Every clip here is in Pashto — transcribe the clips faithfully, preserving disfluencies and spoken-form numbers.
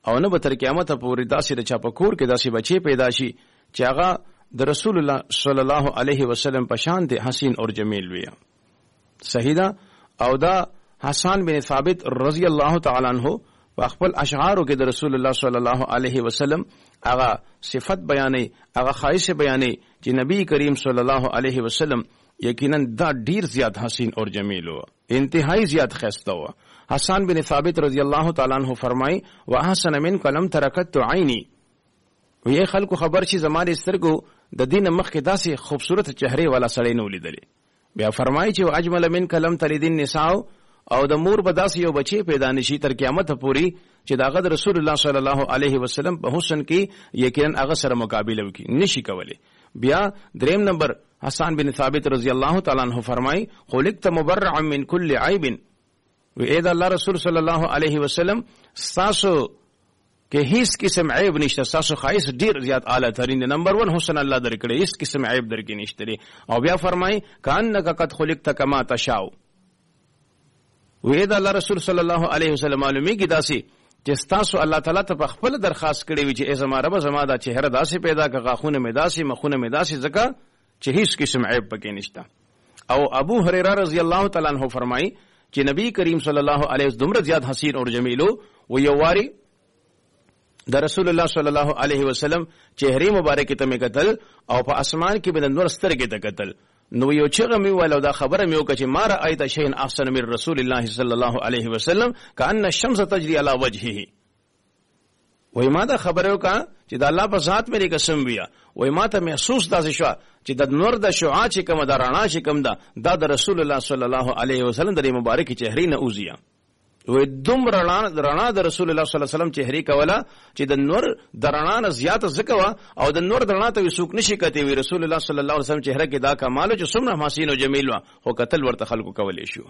او نه به تر قیامت پورې داسې د چا په کور کې داسې بچي پیدا شي چې هغه د رسول الله صلی الله علیه وسلم په شان دی حسین اور جمیل وي. صحیح ده. او دا حسان بن ثابت رضی الله تعالی عنہ په خپل اشعارو کې د رسول الله صلی الله علیه وسلم هغه صفت بیانې، هغه خاصه بیانې چې نبی کریم صلی الله علیه وسلم یقینا دا ډیر زیات حسین اور جمیل و، انتہائی زیات خسته و. حسان بن ثابت رضی الله تعالی عنہ فرمای واحسن من کلم ترکت عینی، وی خلکو خبر شي زماره سترګو د دین مخکې داسې خوبصورت چهره والا سړی نه ولیدلی. بیا فرمای چې اجمل من کلم تلدین نساء، او د مور به داسې یو بچی پیدا نشي تر قیامت پورې چې داغه د رسول الله صلی الله علیه وسلم په حسن کې یقینا هغه سره مقابله وکړي نشي کولی. بیا دریم نمبر حسان بن ثابت رضی الله تعالی عنہ فرمای خلقت مبرعا من كل عیب، و اے د الله رسول صلی الله علیه وسلم تاسو کې هیڅ قسم عیب نشته، تاسو خاص ډیر زیات اعلی ترین نمبر ون حسن الله درکړي، هیڅ قسم عیب درکې نشته. او بیا فرمای کانک قد خلقت کما تشاء، وې دا الله رسول صلی الله علیه وسلم معلومیږي داسې چې تاسو الله تعالی ته په خپل درخواست کړی وي چې ای زما رب زما دا چهره داسې پیدا کړه، غاښونه مې داسې، مخونه مې داسې، ځکه چې هیڅ قسم عیب پکې نشته. او ابو هريره رضی الله تعالی عنہ فرمایي چې نبی کریم صلی الله علیه وسلم دومره زیات حسین اور جمیلو و یو واری د رسول الله صلی الله علیه وسلم چهره مبارک ته مې قتل او په اسمان کې بل نور سترګې ته قتل. نو یو چغه می ولو دا خبره می وکړه چې ما رأیت شیئا احسن من رسول الله صلی الله علیه وسلم کأن الشمس تجری علی وجهه، وای ما دا خبره وکړه چې د الله په ذات مې قسم ویا، وای ما ته محسوس داسې شو چې د نور د شعاع چې کوم د رڼا چې کوم ده دا د رسول الله صلی الله علیه وسلم د مبارک چهره نه اوزیا، وای دوم رڼا رڼا د رسول الله صلی الله علیه وسلم چهره کوله چې د نور د رڼا نه زیات زکوا، او د نور د رڼا ته وسوک نشي کته وی رسول الله صلی الله علیه وسلم چهره کې دا کمال چې څومره حسین او جمیل وا خو قتل ورته خلکو کولې شو.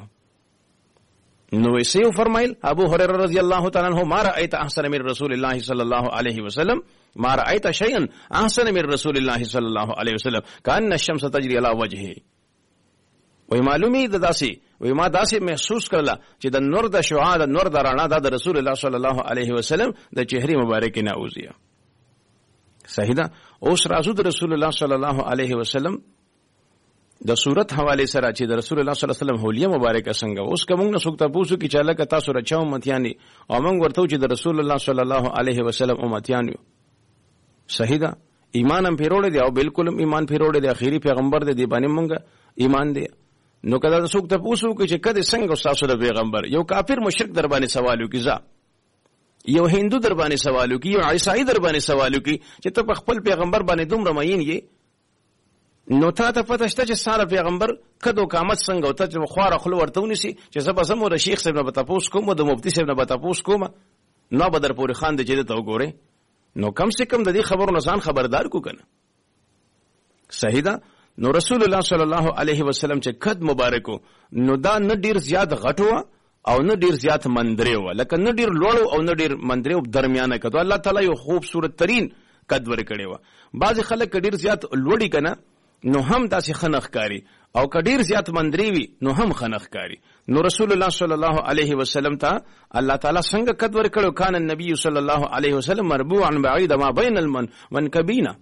نو یې فرمایل ابو هريره رضی الله تعالی عنہ ما رأیت احسن من رسول الله صلی الله علیه وسلم ما رأیت شیئا احسن من رسول الله صلی الله علیه وسلم کأن الشمس تجری علی وجهه، وای معلومی د داسې وای ما داسې محسوس کړله چې د نور د شعاع د نور د رڼا د رسول الله صلی الله علیه وسلم د چهره مبارک نه اوزیا. صحیح ده. اوس راځو د رسول الله صلی الله علیه وسلم د صورت حواله سره چې د رسول الله صلی الله علیه وسلم هولیه مبارکه څنګه. اوس کوم نه سوکتا پوسو کی چاله کتا سره چا امتیانی او موږ ورته چې د رسول الله صلی الله علیه وسلم امتیان یو. صحیح ده. ایمان هم پیروړ دی او بالکل ایمان پیروړ دی، اخیری پیغمبر دی، دی باندې موږ ایمان دی. نو کدا څوک ته پوښتنه کوي چې کده څنګه تاسو د پیغمبر یو کافر مشرک در باندې سوال وکړي، ځا یو هندو در باندې سوال وکړي، یو عیسائی در باندې سوال وکړي چې ته په خپل پیغمبر باندې دومره مین یې، نو تا ته پته شته چې ساره پیغمبر کدو قامت څنګه وته چې خواره خلو ورته ونیسي چې زه به زمو د شیخ صاحب نه به تاسو کوم د مفتی صاحب نه به تاسو کوم، نو بدر پوری خان دې چې ته وګوره، نو کم سے کم د دې خبرو نه ځان خبردار کو کنه. صحیح ده. نو رسول الله صلی الله علیه وسلم چې قد مبارکو نو دا نه ډیر زیات غټو او نه ډیر زیات مندره و، لکه نه ډیر لوړو او نه ډیر مندره په درمیانه کړه. الله تعالی یو خوبصورت ترين قد ور کړی و. بعض خلک ډیر زیات لوړی کنه نو هم داسې خنخ کاری، او کډیر زیات مندری وی نو هم خنخ کاری. نو رسول الله صلی الله علیه وسلم ته الله تعالی څنګه قد ور کړو؟ کان النبی صلی الله علیه وسلم مربوعا بعید ما بین المن منکبینا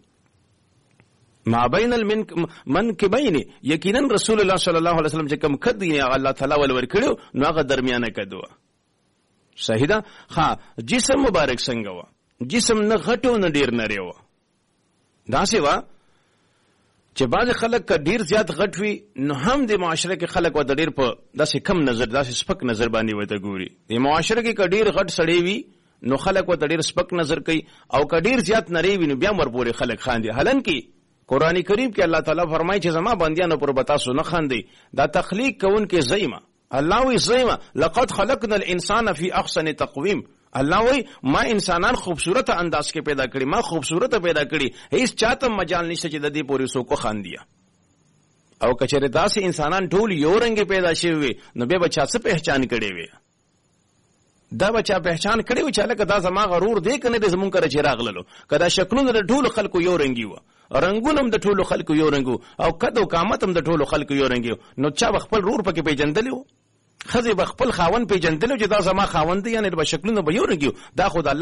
ما بین المنکبین، یقینا رسول الله صلی الله علیه وسلم چې کوم قد یې الله تعالی ول ور کړو نو هغه درمیانه قد و. صحیح ده. ها جسم مبارک څنګه و؟ جسم نه غټو نه ډیر نری و، داسې و چې بعض خلک که ډیر زیات غټ وي نو هم د معاشره کې خلک و د ډیر په داسې کم نظر داسې سپک نظر باندې وته ګوري. د معاشره کې که ډیر غټ سړی وي نو خلک و ته ډیر سپک نظر کوي، او که ډیر زیات نری وي نو بیا ور پورې خلک خاندي. حالانکه قرآن کریم کې الله تعالی فرمایي چې زما بندیانو پر بتاسو نه خاندي، دا تخلیق کوون کې زایمه الله وی زایمه لقد خلقنا الانسان فی احسن تقویم. الله وی ما انسانان خوبصورت انداز کې پیدا کړی، ما خوبصورت پیدا کړی، هیڅ چاته مجال نشته چې د دې پوری سو کو خاندیا. او کچره داسې انسانان ټول یو رنګ پیدا شوی نو به بچا څه پہچان کړي وي، دا بچا پہچان کړي و چې لکه دا زما غرور دی کنه د زمون کړه چې راغللو، کدا شکلونه د ټول خلکو یو رنګي و، رنگونه هم د ټولو خلکو یو رنګو، او کدو قامت هم د ټولو خلکو یو رنګو. نو چا خپل رور پکې پیژندلو، خزي خپل خاون پیژندلو چې دا زما خاوند دی، یعنی د شکلونو به یو رنګو. دا خو د الله